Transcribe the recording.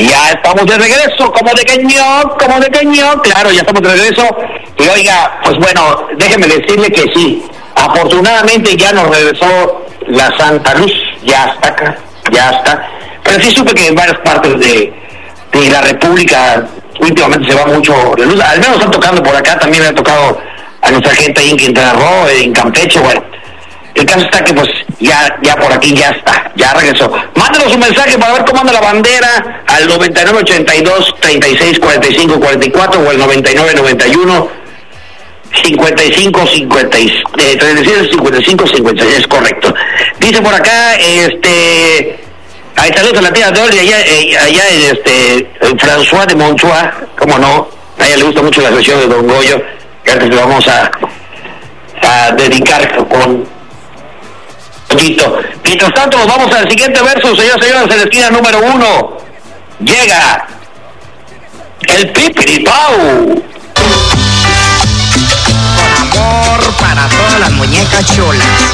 Ya estamos de regreso, como de cañón, claro, ya estamos de regreso. Y oiga, pues bueno, déjeme decirle que sí, afortunadamente ya nos regresó la Santa Luz, ya está acá, ya está. Pero sí supe que en varias partes de la República últimamente se va mucho la luz, al menos están tocando por acá, también me ha tocado a nuestra gente ahí en Quintana Roo, en Campeche, bueno. El caso está que pues ya por aquí ya está, ya regresó. Mándenos un mensaje para ver cómo anda la bandera al 9982-3645-44 o el 9991-55-56, es correcto. Dice por acá, ahí saludos a la tía Dolly, allá en François de Monchois, cómo no, a ella le gusta mucho la versión de Don Goyo, que antes le vamos a dedicar con poquito. Mientras tanto, nos vamos al siguiente verso, señoras y señores, en la esquina número 1. Llega el Pipiripau. Con amor para todas las muñecas chulas.